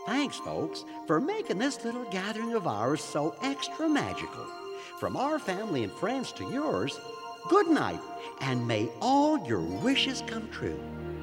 Thanks, folks, for making this little gathering of ours so extra magical. From our family and friends to yours, good night, and may all your wishes come true.